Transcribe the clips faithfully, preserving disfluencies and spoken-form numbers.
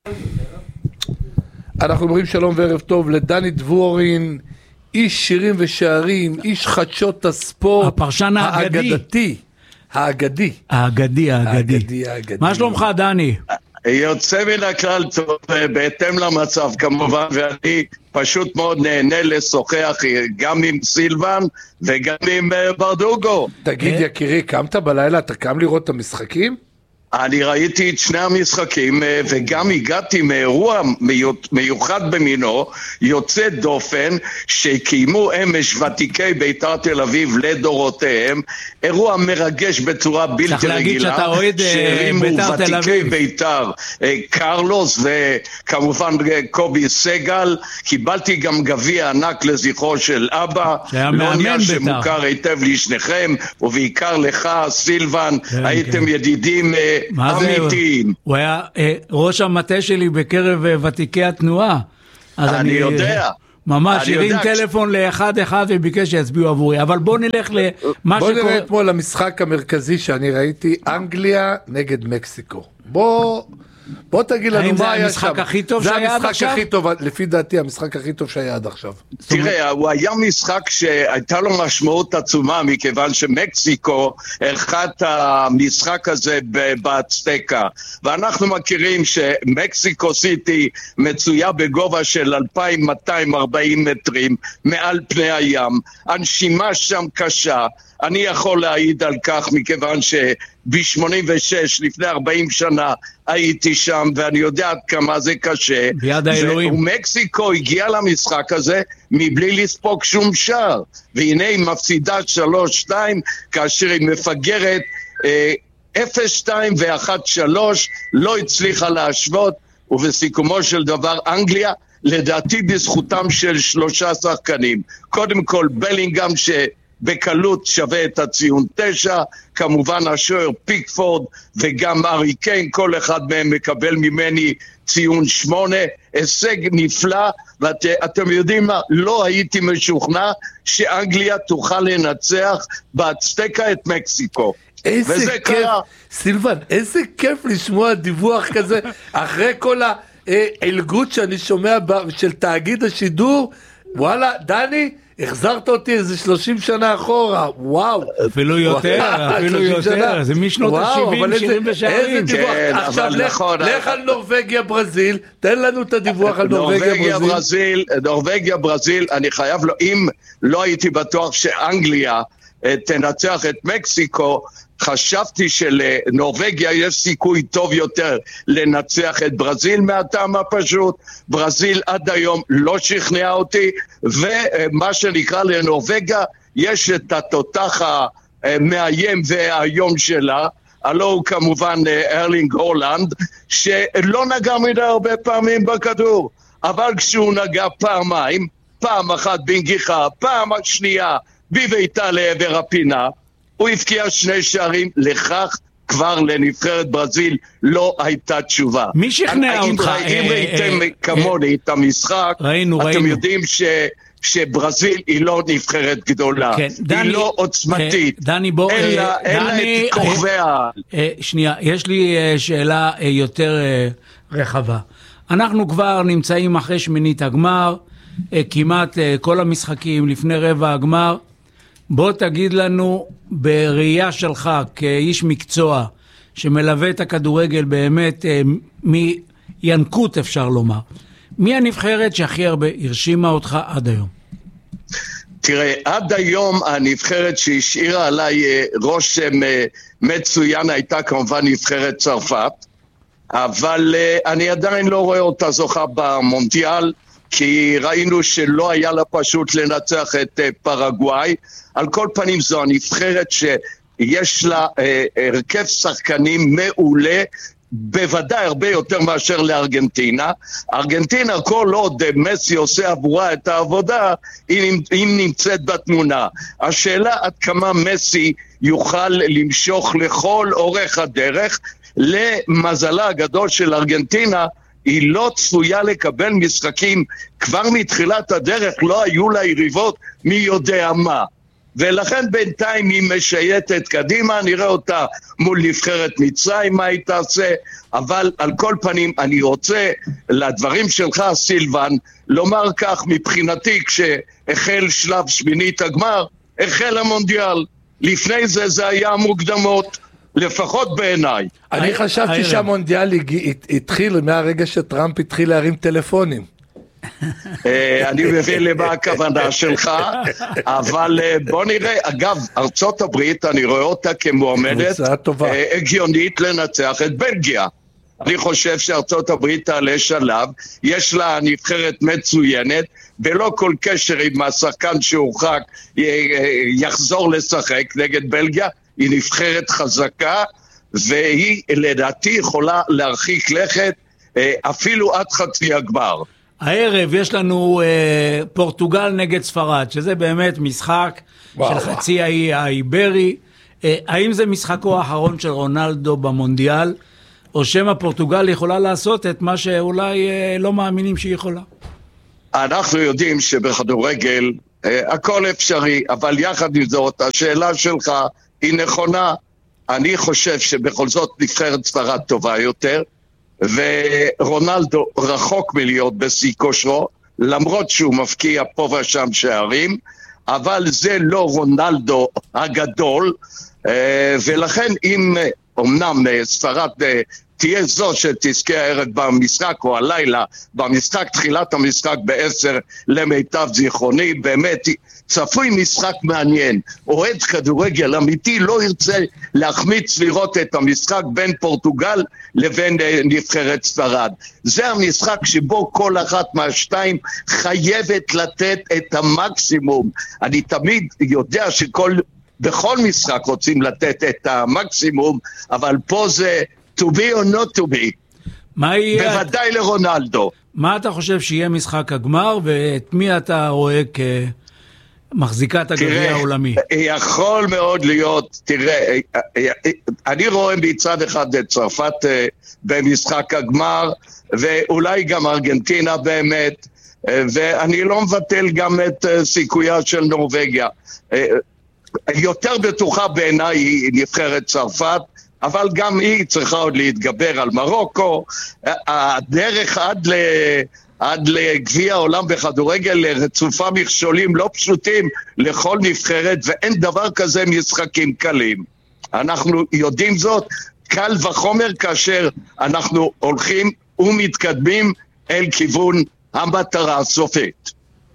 אנחנו אומרים שלום וערב טוב לדני דבורין, איש שירים ושערים, איש חדשות הספורט, הפרשן האגדי. האגדי. האגדי, האגדי. מה שלומך, דני? יוצא מן הכלל טוב, בהתאם למצב כמובן, ואני פשוט מאוד נהנה לשוחח גם עם סילבן וגם עם ברדוגו. תגיד יקירי, קמת בלילה, אתה קם לראות את המשחקים? אני ראיתי את שני המשחקים וגם הגעתי מאירוע מיוחד במינו, יוצא דופן, שקיימו אמש ותיקי בית"ר תל אביב לדורותיהם, אירוע מרגש בצורה בלתי רגילה. צריך להגיד שאתה אוהד בית"ר תל אביב. ותיקי בית"ר, קרלוס וכמובן קובי סגל, קיבלתי גם גביע ענק לזכרו של אבא, לוניה שמוכר היטב לשניכם, ובעיקר לך סילבן, הייתם ידידים אמיתיים. הוא היה ראש המטה שלי בקרב ותיקי התנועה. אני יודע. ממש, הרים טלפון לאחד אחד וביקש שיצביעו עבורי. אבל בוא נלך למה שקורה. בוא נראה אתמול למשחק המרכזי שאני ראיתי, אנגליה נגד מקסיקו. בוא... בוא תגיד לנו מה היה שם. זה המשחק הכי טוב שהיה עד עכשיו? זה המשחק הכי טוב, לפי דעתי המשחק הכי טוב שהיה עד עכשיו. תראה, הוא היה משחק שהייתה לו משמעות עצומה, מכיוון שמקסיקו הרחה את המשחק הזה באצטקה, ואנחנו מכירים שמקסיקו סיטי מצויה בגובה של אלפיים מאתיים וארבעים מטרים מעל פני הים, הנשימה שם קשה, אני יכול להעיד על כך מכיוון שב-שמונים ושש, לפני ארבעים שנה, הייתי שם, ואני יודע עד כמה זה קשה. ביד האלוהים. ומקסיקו הגיע למשחק הזה מבלי לספוג שום שער. והנה היא מפסידה שלוש שתיים, כאשר היא מפגרת אה, אפס שתיים ו-אחת שלוש, לא הצליחה להשוות, ובסיכומו של דבר אנגליה, לדעתי בזכותם של שלושה שחקנים. קודם כל בלינגהם ש... בקלות שווה את הציון תשע, כמובן השוער פיקפורד וגם ארי קיין, כל אחד מהם מקבל ממני ציון שמונה, הישג נפלא, ואתם יודעים מה, לא הייתי משוכנע שאנגליה תוכל לנצח באצטקה את מקסיקו. איזה כיף, קרה. סילבן, איזה כיף לשמוע דיווח כזה, אחרי כל העילגות שאני שומע של תאגיד השידור, וואלה, דני, החזרת אותי איזה שלושים שנה אחורה, וואו. אפילו יותר, אפילו יותר, זה משנות ה-שבעים, שירים ושערים. עכשיו לך על נורווגיה ברזיל, תן לנו את הדיווח על נורווגיה ברזיל. נורווגיה ברזיל, אני חייב לו, אם לא הייתי בטוח שאנגליה תנצח את מקסיקו, חשבתי שלנורווגיה יש סיכוי טוב יותר לנצח את ברזיל מהטעם הפשוט. ברזיל עד היום לא שכנעה אותי, ומה שנקרא לנורווגיה יש את התותח המאיים והיום שלה, הלא הוא כמובן ארלינג הולנד, שלא נגע מדי הרבה פעמים בכדור, אבל כשהוא נגע פעמיים, פעם אחת בנגיחה, פעם שנייה בביתה לעבר הפינה, הוא הפקיע שני שערים, לכך כבר לנבחרת ברזיל לא הייתה תשובה. מי שכנע אותך? אם ראיתם כמוני את המשחק, אתם יודעים שברזיל היא לא נבחרת גדולה, היא לא עוצמתית, אין לה את כוכביה. שנייה, יש לי שאלה יותר רחבה. אנחנו כבר נמצאים אחרי שמינית הגמר, כמעט כל המשחקים לפני רבע הגמר, בוא תגיד לנו בראייה שלך כאיש מקצוע שמלווה את הכדורגל באמת מינקות אפשר לומר, מי הנבחרת שהכי הרבה הרשימה אותך עד היום? תראה, עד היום הנבחרת שהשאירה עליי רושם מצוין הייתה כמובן נבחרת צרפת, אבל אני עדיין לא רואה אותה זוכה במונדיאל, כי ראינו שלא היה לה פשוט לנצח את פרגוואי. על כל פנים זו הנבחרת שיש לה הרכב שחקנים מעולה, בוודאי הרבה יותר מאשר לארגנטינה. ארגנטינה כל עוד מסי עושה עבורה את העבודה, היא, היא נמצאת בתמונה. השאלה עד כמה מסי יוכל למשוך לכל אורך הדרך. למזלה הגדול של ארגנטינה, היא לא צפויה לקבל משחקים, כבר מתחילת הדרך לא היו לה יריבות מי יודע מה. ולכן בינתיים היא משייטת קדימה, נראה אותה מול נבחרת מצרים מה היא תעשה, אבל על כל פנים אני רוצה לדברים שלך סילבן לומר כך, מבחינתי כשהחל שלב שמינית הגמר, החל המונדיאל, לפני זה זה היה מוקדמות, לפחות בעיניי. אני חשבתי שהמונדיאל התחיל מהרגע שטראמפ התחיל להרים טלפונים. אני מבין למה הכוונה שלך, אבל בוא נראה, אגב, ארצות הברית, אני רואה אותה כמועמדת הגיונית לנצח את בלגיה. אני חושב שארצות הברית תעלה שלב, יש לה נבחרת מצוינת, בלא כל קשר עם השחקן שהורחק יחזור לשחק נגד בלגיה, היא נבחרת חזקה, והיא לדעתי יכולה להרחיק לכת אפילו עד חצי הגמר. הערב יש לנו אה, פורטוגל נגד ספרד, שזה באמת משחק וואו. של חצי האי האיברי. אה, האם זה משחקו האחרון של רונלדו במונדיאל, או שמה פורטוגל יכולה לעשות את מה שאולי אה, לא מאמינים שהיא יכולה? אנחנו יודעים שבכדורגל אה, הכל אפשרי, אבל יחד עם זאת, השאלה שלך היא נכונה. אני חושב שבכל זאת נבחרת ספרד טובה יותר, ורונלדו רחוק מלהיות בשיא כושרו, למרות שהוא מפקיע פה ושם שערים, אבל זה לא רונלדו הגדול, ולכן אם אמנם ספרד תהיה זו שתזכה הערב במשחק או הלילה במשחק, תחילת המשחק בעשר למיטב זיכרוני, באמת צפוי משחק מעניין. אוהד כדורגל אמיתי לא ירצה להחמיץ לראות את המשחק בין פורטוגל לבין נבחרת ספרד. זה המשחק שבו כל אחת מהשתיים חייבת לתת את המקסימום. אני תמיד יודע שכל בכל משחק רוצים לתת את המקסימום, אבל פה זה to be or not to be. מה יהיה? בוודאי לרונלדו. מה אתה חושב שיהיה משחק הגמר, ואת מי אתה רואה כמחזיקת הגביע העולמי? יכול מאוד להיות, תראה, אני רואה מצד אחד את צרפת במשחק הגמר, ואולי גם ארגנטינה באמת, ואני לא מבטל גם את סיכויה של נורווגיה. יותר בטוחה בעיניי היא נבחרת צרפת, אבל גם היא צריכה עוד להתגבר על מרוקו. הדרך עד, ל... עד לגביע העולם בכדורגל רצופה מכשולים לא פשוטים לכל נבחרת, ואין דבר כזה משחקים קלים. אנחנו יודעים זאת, קל וחומר כאשר אנחנו הולכים ומתקדמים אל כיוון המטרה הסופית.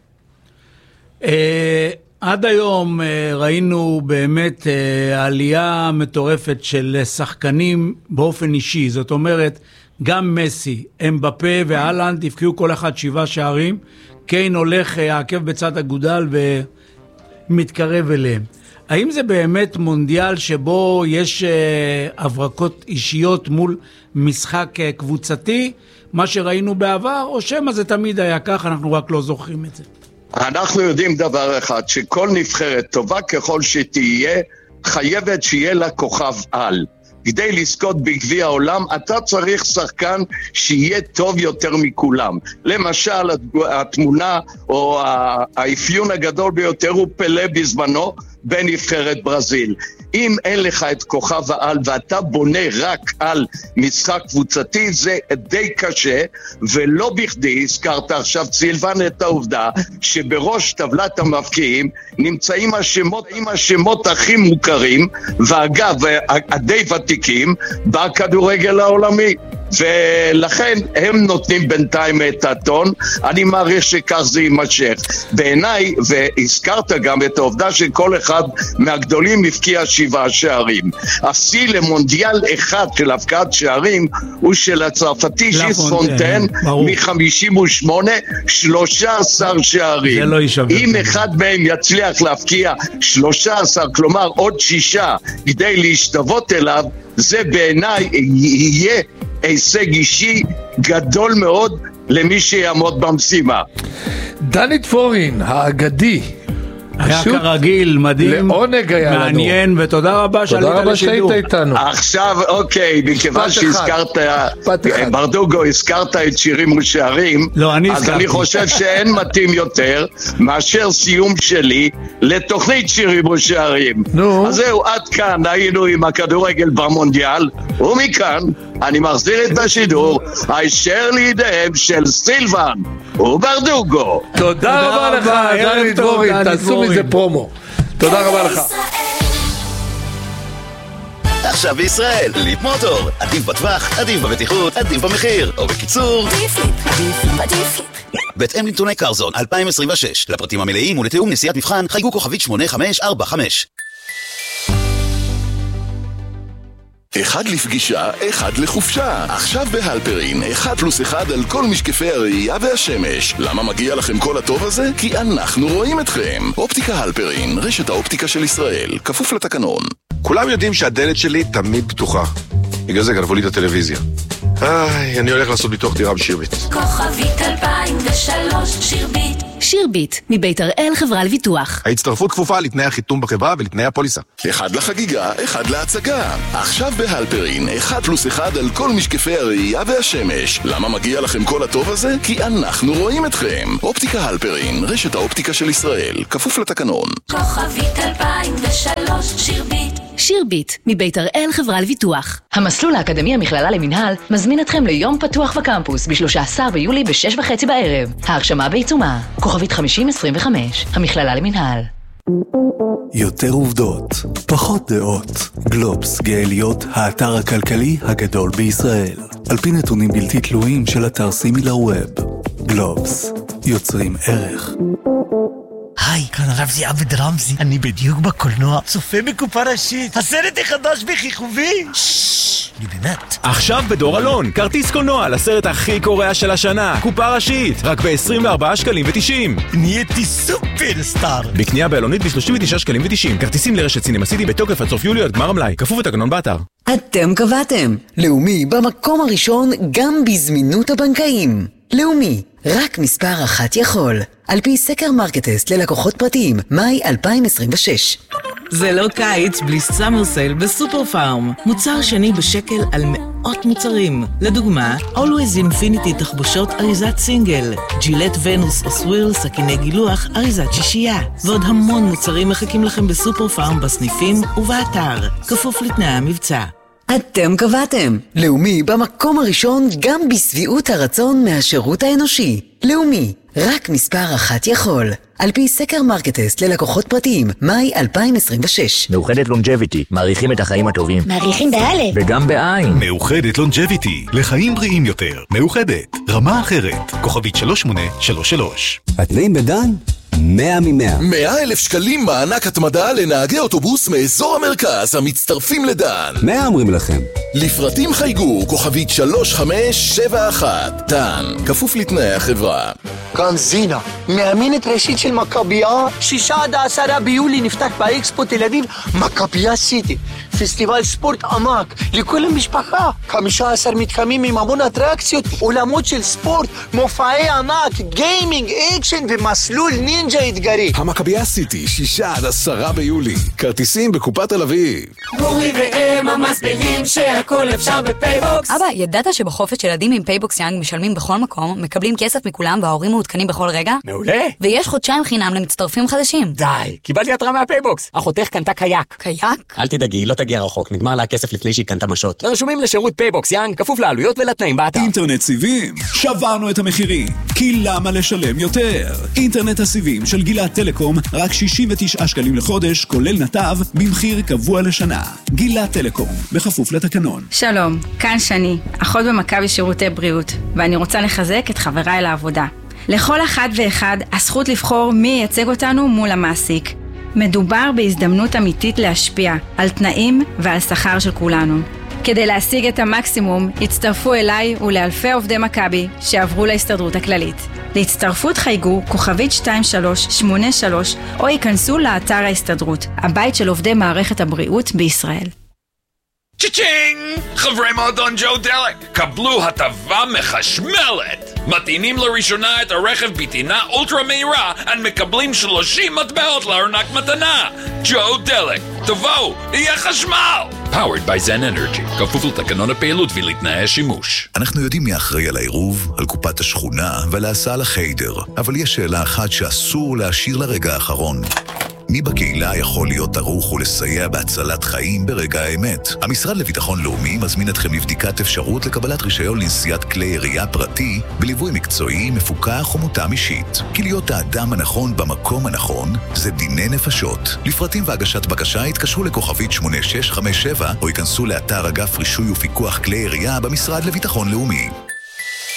עד היום ראינו באמת עלייה מטורפת של שחקנים באופן אישי, זאת אומרת גם מסי, אמבפה והלנד הפקיעו כל אחד שבעה שערים, קיין הולך עקב בצד אגודל ומתקרב אליהם. האם זה באמת מונדיאל שבו יש הברקות אישיות מול משחק קבוצתי, מה שראינו בעבר, או שמה זה תמיד היה כך, אנחנו רק לא זוכרים את זה? אנחנו יודעים דבר אחד, שכל נבחרת טובה ככל שתהיה, חייבת שיהיה לה כוכב על. כדי לזכות בגביע העולם, אתה צריך שחקן שיהיה טוב יותר מכולם. למשל, התמונה או האפיון הגדול ביותר הוא פלה בזמנו בנבחרת ברזיל. אם אין לך את כוכב העל ואתה בונה רק על משחק קבוצתי, זה די קשה, ולא בכדי הזכרת עכשיו סילבן את העובדה שבראש טבלת המבקיעים נמצאים השמות, השמות הכי מוכרים, ואגב, הדי ותיקים בכדורגל העולמי. ולכן הם נותנים בינתיים את הטון, אני מעריך שכך זה יימשך. בעיניי, והזכרת גם את העובדה שכל אחד מהגדולים הפקיע שבעה שערים. השיא למונדיאל אחד של הפקעת שערים הוא של הצרפתי ז'יס פונטן מ-חמישים ושמונה, שלושה עשר שערים. לא אם אחד מהם יצליח להפקיע שלושה עשר, כלומר עוד שישה, כדי להשתוות אליו, זה בעיניי יהיה הישג אישי גדול מאוד למי שיעמוד במשימה. דני טפורין, האגדי, היה כרגיל, מדהים, לעונג היה לנו. מעניין, ותודה רבה שעלית לשידור. תודה רבה שהיית איתנו. עכשיו, אוקיי, מכיוון שהזכרת, ברדוגו, הזכרת את שירים ושערים, לא, אני אז הזכרתי. אני חושב שאין מתאים יותר מאשר סיום שלי לתוכנית שירים ושערים. נו. אז זהו, עד כאן היינו עם הכדורגל במונדיאל, ומכאן אני מחזיר את השידור הישר לידיהם של סילבן וברדוגו. תודה רבה לך, דני דבורין, תעשו מזה פרומו. תודה רבה לך. עכשיו בישראל, ליפ מוטור, עדיף בטווח, עדיף בבטיחות, עדיף במחיר, או בקיצור, עדיף ליפ, עדיף ליפ, עדיף ליפ. בהתאם לנתוני קרזון אלפיים עשרים ושש, לפרטים המלאים ולתיאום נסיעת מבחן, חייגו כוכבית שמונה חמש ארבע חמש. אחד לפגישה, אחד לחופשה. עכשיו בהלפרין, אחד פלוס אחד על כל משקפי הראייה והשמש. למה מגיע לכם כל הטוב הזה? כי אנחנו רואים אתכם. אופטיקה הלפרין, רשת האופטיקה של ישראל, כפוף לתקנון. כולם יודעים שהדלת שלי תמיד פתוחה. בגלל זה גנבו לי את הטלוויזיה. איי, אני הולך לעשות ביטוח דירה בשירביט. כוכבית אלפיים ושלוש שירביט. שירביט, מבית הראל חברה לביטוח. ההצטרפות כפופה לתנאי החיתום בחברה ולתנאי הפוליסה. אחד לחגיגה, אחד להצגה. עכשיו בהלפרין, אחד פלוס אחד על כל משקפי הראייה והשמש. למה מגיע לכם כל הטוב הזה? כי אנחנו רואים אתכם. אופטיקה הלפרין, רשת האופטיקה של ישראל, כפוף לתקנון. כוכבית אלפיים ושלוש שירביט. שירביט, מבית הראל חברה לביטוח. המסלול האקדמי המכללה למנהל מזמין אתכם ליום פתוח בקמפוס ב-שלושה עשר ביולי ב-שש וחצי בערב. ההרשמה בעיצומה. כוכבית חמישים עשרים וחמש, המכללה למנהל. יותר עובדות, פחות דעות. גלובס גאליות, האתר הכלכלי הגדול בישראל. על פי נתונים בלתי תלויים של אתר סימילר ווב. גלובס, יוצרים ערך. היי, כאן הרב זיאב ודרמזי. אני בדיוק בקולנוע, צופה בקופה ראשית. הסרט החדש בכיכובי. ששש, אני באמת. עכשיו בדור אלון, כרטיס קולנוע לסרט הכי קורע של השנה, קופה ראשית, רק ב-עשרים וארבעה שקלים ותשעים. נהייתי סופרסטאר. בקנייה באלונית ב-שלושים ותשעה שקלים ותשעים. כרטיסים לרשת סינמה סיטי בתוקף עד סוף יולי עד גמר המלאי. כפוף לתקנון באתר. אתם קבעתם. לאומי במקום הראשון גם בזמינות הבנקאים. לאומי, רק מספר אחת יכול. על פי סקר מרקטסט ללקוחות פרטיים, מאי אלפיים עשרים ושש. זה לא קיץ בלי סאמר סייל בסופר פארם. מוצר שני בשקל על מאות מוצרים. לדוגמה, Always Infinity תחבושות אריזת סינגל, ג'ילט ונוס או סווירל סכיני גילוח אריזת שישייה. ועוד המון מוצרים מחכים לכם בסופר פארם בסניפים ובאתר. כפוף לתנאי המבצע. אתם קבעתם. לאומי במקום הראשון גם בסביעות הרצון מהשירות האנושי. לאומי, רק מספר אחת יכול. על פי סקר מרקטסט ללקוחות פרטיים, מאי אלפיים עשרים ושש. מאוחדת לונג'ביטי, מעריכים את החיים הטובים. מעריכים באלף. וגם בעין. מאוחדת לונג'ביטי, לחיים בריאים יותר. מאוחדת, רמה אחרת. כוכבית שלוש שמונה שלוש שלוש. התנאים בדן? מאה ממאה. מאה אלף שקלים מענק התמדה לנהגי אוטובוס מאזור המרכז המצטרפים לדן. מאה אומרים לכם. לפרטים חייגו כוכבית שלוש חמש שבע אחת. דן, כפוף לתנאי החברה. כאן זינה, מאמנת ראשית של מכבייה. שישה עד העשרה ביולי נפתח באקספו תל אביב מכבייה סיטי. פסטיבל ספורט עמק לכל המשפחה. חמישה עשר מתחמים עם המון אטרקציות, עולמות של ספורט, מופעי ענק, גיימינג, אקשן ומסלול נינג'ה אתגרי. המכבייה סיטי, שישה עד עשרה ביולי. כרטיסים בקופת תל אביב. גורי והם המסבירים שהכל אפשר בפייבוקס. אבא, ידעת שבחופש ילדים עם פייבוקס יאנג משלמים בכל מקום, מקבלים כסף מכולם וההורים מעודכנים בכל רגע? מעולה. ויש חודשיים חינם למצטרפים חדשים. די, קיבלתי התראה מהפייבוקס. אחותך קנתה קייק. קייק? אל תדאגי, לא תגיע רחוק, נגמר לה הכסף לפני שהיא קנתה משות. רשומים לשירות פייבוקס יאנג, כפוף לעלויות ולתנאים באתר. אינטרנט סיבים, שברנו את המחירים. כי למה לשלם יותר? אינטרנט הסיבים של גילת טלקום, רק שישים ותשעה שקלים לחודש, כולל נתב, במחיר קבוע לשנה. גילת טלקום, בכפוף לתקנון. שלום, כאן שני, אחות במכבי שירותי בריאות, ואני רוצה לחזק את חבריי לעבודה. לכל אחד ואחד הזכות לבחור מי ייצג אותנו מול המעסיק. מדובר בהזדמנות אמיתית להשפיע על תנאים ועל שכר של כולנו. כדי להשיג את המקסימום, הצטרפו אליי ולאלפי עובדי מכבי שעברו להסתדרות הכללית. להצטרפות חייגו כוכבית שתיים שלוש שמונה שלוש או ייכנסו לאתר ההסתדרות, הבית של עובדי מערכת הבריאות בישראל. צ'צ'ינג! חברי מועדון ג'ו דלק, קבלו הטבה מחשמלת! מטעינים לראשונה את הרכב בטעינה אולטרה מהירה, ומקבלים שלושים מטבעות לארנק מתנה! ג'ו דלק, תבואו, יהיה חשמל! Powered by Zen Energy, כפוף לתקנון הפעילות ולתנאי השימוש. אנחנו יודעים מי אחראי על העירוב, על קופת השכונה ועל ההסעה לחיידר, אבל יש שאלה אחת שאסור להשאיר לרגע האחרון. מי בקהילה יכול להיות ערוך ולסייע בהצלת חיים ברגע האמת? המשרד לביטחון לאומי מזמין אתכם לבדיקת אפשרות לקבלת רישיון לנסיעת כלי ירייה פרטי בליווי מקצועי, מפוקח ומותאם אישית. כי להיות האדם הנכון במקום הנכון זה דיני נפשות. לפרטים והגשת בקשה התקשרו לכוכבית שמונה שש חמש שבע או ייכנסו לאתר אגף רישוי ופיקוח כלי ירייה במשרד לביטחון לאומי.